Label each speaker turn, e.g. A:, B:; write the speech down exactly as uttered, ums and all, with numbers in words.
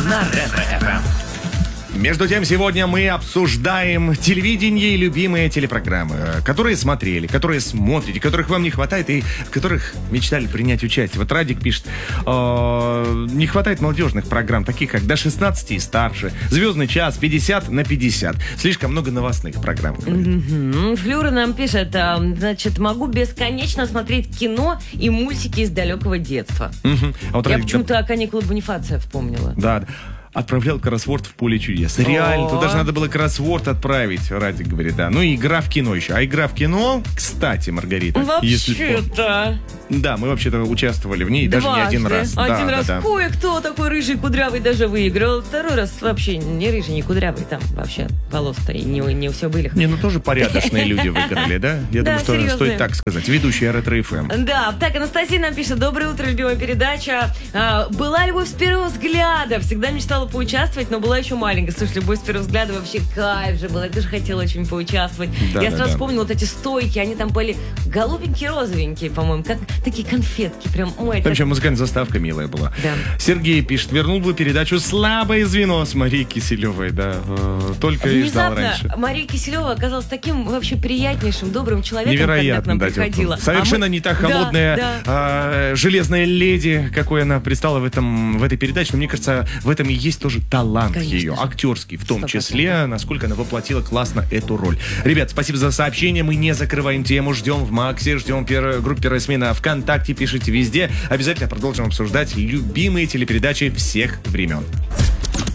A: на Ретро-эф эм.
B: Между тем, сегодня мы обсуждаем телевидение и любимые телепрограммы, которые смотрели, которые смотрите, которых вам не хватает и в которых мечтали принять участие. Вот Радик пишет, э, не хватает молодежных программ, таких как «До шестнадцати и старше», «Звездный час», «пятьдесят на пятьдесят». Слишком много новостных программ.
C: Mm-hmm. Флюра нам пишет, значит, могу бесконечно смотреть кино и мультики из далекого детства.
B: Mm-hmm. А вот
C: Я
B: Радик,
C: почему-то о каникулах Бонифация вспомнила.
B: Да, отправлял кроссворд в поле чудес. Реально, тут даже надо было кроссворд отправить, Радик говорит, да. Ну и игра в кино еще. А игра в кино, кстати, Маргарита,
C: вообще-то.
B: Да, мы вообще-то участвовали в ней даже не один раз.
C: Один
B: да,
C: раз
B: да, да.
C: кое-кто такой рыжий, кудрявый даже выиграл. Второй раз вообще не рыжий, не кудрявый. Там вообще волос-то и не, не все были.
B: Не, ну тоже порядочные люди выиграли, да? Я
C: Да,
B: думаю, что
C: серьезные.
B: стоит так сказать. Ведущая Ретро-эф эм.
C: Да, так, Анастасия нам пишет, доброе утро, любимая передача. А, была любовь с первого взгляда. Всегда мечтала поучаствовать, но была еще маленькая. Слушай, любовь с первого взгляда вообще кайф же была. Я тоже хотела очень поучаствовать.
B: Да,
C: Я
B: да,
C: сразу
B: да.
C: вспомнила вот эти стойки. Они там были голубенькие, розовенькие, по-моему. Как такие конфетки. Прям, ой,
B: Там
C: так...
B: еще музыкальная заставка милая была.
C: Да.
B: Сергей пишет, вернул бы передачу «Слабое звено» с Марией Киселевой, да. Э, Только и ждал раньше.
C: Внезапно Мария Киселева оказалась таким вообще приятнейшим, добрым человеком,
B: Невероятно,
C: когда к нам
B: да,
C: приходила.
B: тетя. Совершенно
C: А мы-
B: не та
C: Да,
B: холодная,
C: да.
B: а, железная леди, какой она предстала в, этом, в этой передаче. Но мне кажется, в этом и есть тоже талант
C: Конечно
B: ее,
C: же.
B: актерский, в том
C: Сто
B: числе,
C: процентов.
B: насколько она воплотила классно эту роль. Ребят, спасибо за сообщение. Мы не закрываем тему, ждем в Максе, ждем в группе «Первая смена» ВКонтакте, пишите везде. Обязательно продолжим обсуждать любимые телепередачи всех времен.